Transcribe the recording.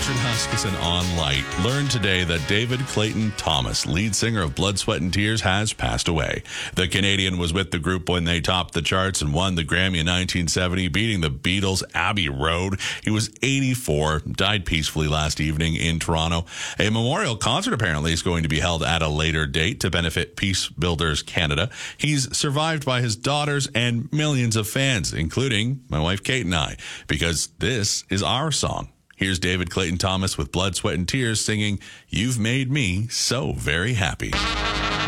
Richard Huskisson on Light. Learned today that David Clayton Thomas, lead singer of Blood, Sweat and Tears, has passed away. The Canadian was with the group when they topped the charts and won the Grammy in 1970, beating the Beatles' Abbey Road. He was 84, died peacefully last evening in Toronto. A memorial concert apparently is going to be held at a later date to benefit Peace Builders Canada. He's survived by his daughters and millions of fans, including my wife Kate and I, because this is our song. Here's David Clayton Thomas with Blood, Sweat and Tears singing, "You've Made Me So Very Happy."